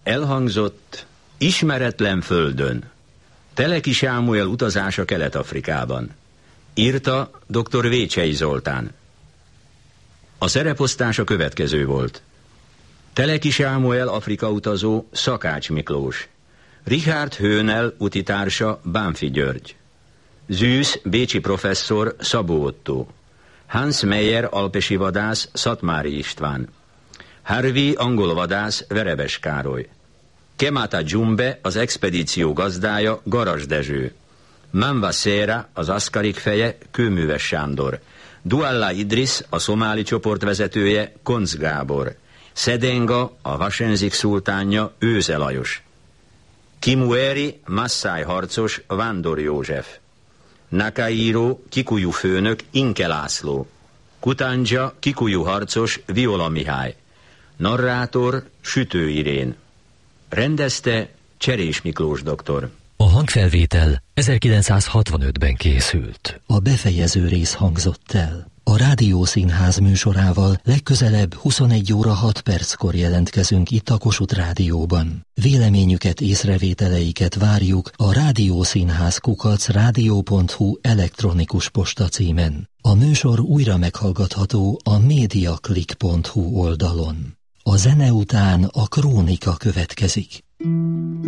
Elhangzott Ismeretlen földön. Teleki Sámuel utazása Kelet-Afrikában. Írta dr. Vécsey Zoltán. A szereposztás a következő volt. Teleki Sámuel Afrika utazó Szakács Miklós. Richard Höhnel utitársa Bánfi György. Zűsz bécsi professzor Szabó Ottó. Hans Meyer alpesi vadász Szatmári István. Harvey angol vadász Verebes Károly. Kemata Dzsumbe az expedíció gazdája Garas Dezső. Manva Széra az Aszkarik feje Kőműves Sándor. Dualla Idris a szomáli csoport vezetője Koncz Gábor. Szedenga a Vasenzik szultánja Őze Lajos. Kimueri Masszáj harcos Vándor József. Nakairo Kikuyu főnök Inke László. Kutanja Kikuyu harcos Viola Mihály. Narrátor Sütő Irén. Rendezte Cserés Miklós doktor. A hangfelvétel 1965-ben készült. A befejező rész hangzott el. A Rádiószínház műsorával legközelebb 21 óra 6 perckor jelentkezünk itt a Kossuth Rádióban. Véleményüket, észrevételeiket várjuk a rádiószínház@radio.hu elektronikus postacímen. A műsor újra meghallgatható a mediaclick.hu oldalon. A zene után a krónika következik.